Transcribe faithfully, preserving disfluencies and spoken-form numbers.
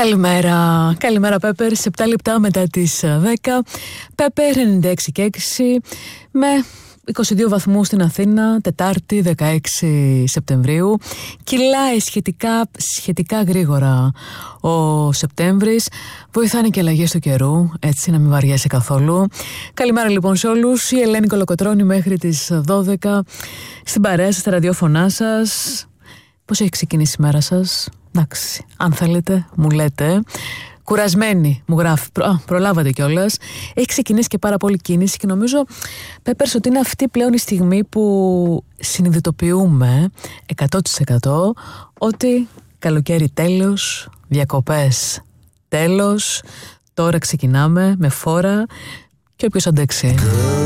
Καλημέρα, καλημέρα Πέπερ, σε επτά λεπτά μετά τις δέκα. Πέπερ ενενήντα έξι και έξι με είκοσι δύο βαθμούς στην Αθήνα, Τετάρτη δεκαέξι Σεπτεμβρίου. Κυλάει σχετικά, σχετικά γρήγορα ο Σεπτέμβρης. Βοηθάνε και αλλαγές του καιρού, έτσι να μην βαριέσαι καθόλου. Καλημέρα λοιπόν σε όλους. Η Ελένη Κολοκοτρώνη μέχρι τις δώδεκα στην παρέα σας, στα ραδιόφωνά σας. Πώς έχει ξεκινήσει η μέρα σας? Εντάξει, αν θέλετε μου λέτε. Κουρασμένη μου γράφει, Προ, α, προλάβατε κιόλας. Έχει ξεκινήσει και πάρα πολύ κίνηση και νομίζω, Πέπερς, ότι είναι αυτή πλέον η στιγμή που συνειδητοποιούμε εκατό τοις εκατό ότι καλοκαίρι τέλος, διακοπές τέλος, τώρα ξεκινάμε με φόρα και όποιος αντέξει.